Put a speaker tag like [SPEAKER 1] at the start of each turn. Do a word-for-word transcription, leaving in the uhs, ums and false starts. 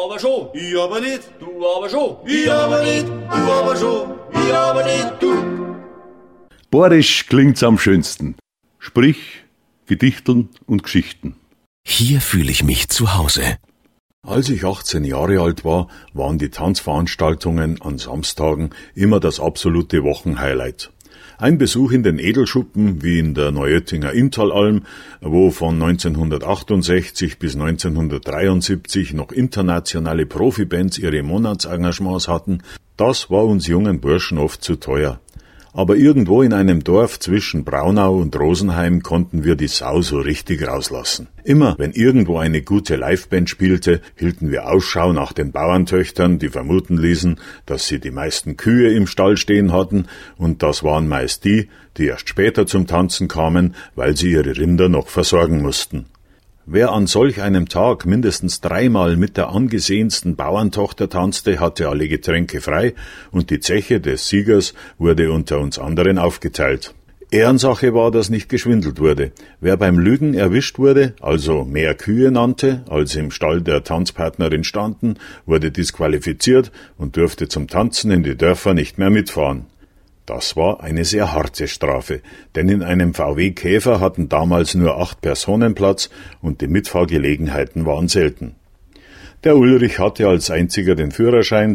[SPEAKER 1] Aber schon.
[SPEAKER 2] Ich aber nicht.
[SPEAKER 1] Du aber schon.
[SPEAKER 2] Ich aber nicht. Du aber schon. Ich aber nicht. Du.
[SPEAKER 3] Bayerisch klingt's am schönsten. Sprich, Gedichteln und Geschichten.
[SPEAKER 4] Hier fühle ich mich zu Hause.
[SPEAKER 5] Als ich achtzehn Jahre alt war, waren die Tanzveranstaltungen an Samstagen immer das absolute Wochenhighlight. Ein Besuch in den Edelschuppen, wie in der Neuöttinger Inntalalm, wo von neunzehnhundertachtundsechzig bis neunzehnhundertdreiundsiebzig noch internationale Profibands ihre Monatsengagements hatten, das war uns jungen Burschen oft zu teuer. Aber irgendwo in einem Dorf zwischen Braunau und Rosenheim konnten wir die Sau so richtig rauslassen. Immer, wenn irgendwo eine gute Liveband spielte, hielten wir Ausschau nach den Bauerntöchtern, die vermuten ließen, dass sie die meisten Kühe im Stall stehen hatten, und das waren meist die, die erst später zum Tanzen kamen, weil sie ihre Rinder noch versorgen mussten. Wer an solch einem Tag mindestens dreimal mit der angesehensten Bauerntochter tanzte, hatte alle Getränke frei, und die Zeche des Siegers wurde unter uns anderen aufgeteilt. Ehrensache war, dass nicht geschwindelt wurde. Wer beim Lügen erwischt wurde, also mehr Kühe nannte, als im Stall der Tanzpartnerin standen, wurde disqualifiziert und durfte zum Tanzen in die Dörfer nicht mehr mitfahren. Das war eine sehr harte Strafe, denn in einem V W Käfer hatten damals nur acht Personen Platz und die Mitfahrgelegenheiten waren selten. Der Ulrich hatte als einziger den Führerschein,